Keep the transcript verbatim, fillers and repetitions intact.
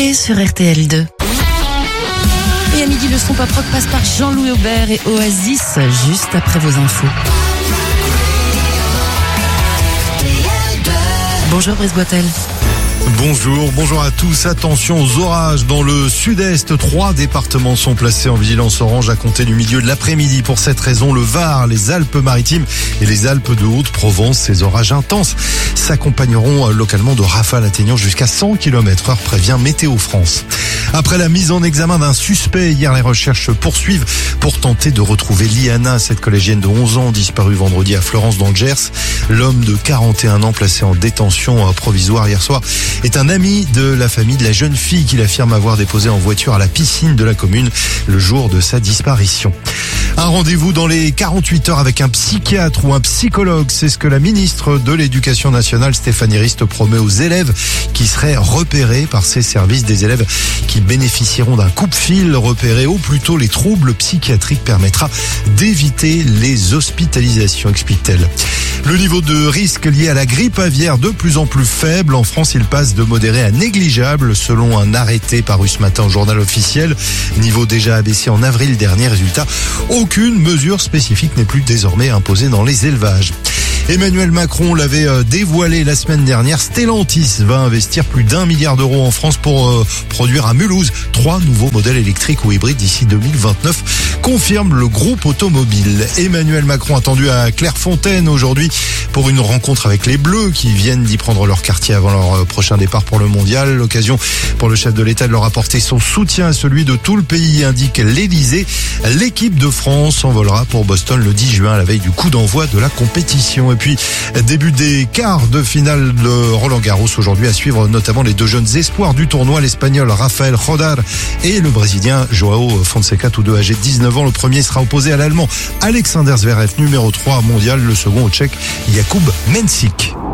Hockey sur R T L deux. Et à midi, le son pop rock passe par Jean-Louis Aubert et Oasis, juste après vos infos. Bonjour Brice Boitel. Bonjour, bonjour à tous. Attention aux orages dans le sud-est. Trois départements sont placés en vigilance orange à compter du milieu de l'après-midi. Pour cette raison, le Var, les Alpes-Maritimes et les Alpes de Haute-Provence, ces orages intenses s'accompagneront localement de rafales atteignant jusqu'à cent kilomètres heure, prévient Météo France. Après la mise en examen d'un suspect, hier les recherches se poursuivent pour tenter de retrouver Liana, cette collégienne de onze ans disparue vendredi à Fleurance dans le Gers. L'homme de quarante et un ans placé en détention provisoire hier soir est un ami de la famille de la jeune fille qu'il affirme avoir déposée en voiture à la piscine de la commune le jour de sa disparition. Un rendez-vous dans les quarante-huit heures avec un psychiatre ou un psychologue, c'est ce que la ministre de l'Éducation nationale Stéphanie Rist promet aux élèves qui seraient repérés par ces services, des élèves qui bénéficieront d'un coupe-fil. Repérer au plus tôt les troubles psychiatriques permettra d'éviter les hospitalisations, explique-t-elle. Le niveau de risque lié à la grippe aviaire de plus en plus faible. En France, il passe de modéré à négligeable selon un arrêté paru ce matin au journal officiel. Niveau déjà abaissé en avril dernier. Résultat, aucune mesure spécifique n'est plus désormais imposée dans les élevages. Emmanuel Macron l'avait dévoilé la semaine dernière. Stellantis va investir plus d'un milliard d'euros en France pour euh, produire à Mulhouse trois nouveaux modèles électriques ou hybrides d'ici deux mille vingt-neuf, confirme le groupe automobile. Emmanuel Macron attendu à Clairefontaine aujourd'hui pour une rencontre avec les Bleus qui viennent d'y prendre leur quartier avant leur prochain départ pour le mondial. L'occasion pour le chef de l'État de leur apporter son soutien à celui de tout le pays, indique l'Élysée. L'équipe de France s'envolera pour Boston le dix juin à la veille du coup d'envoi de la compétition. Et puis, début des quarts de finale de Roland-Garros aujourd'hui, à suivre notamment les deux jeunes espoirs du tournoi, l'Espagnol Rafael Jodar et le Brésilien Joao Fonseca, tous deux âgés de dix-neuf ans. Le premier sera opposé à l'Allemand Alexander Zverev, numéro trois mondial, le second au Tchèque Jakub Mensik.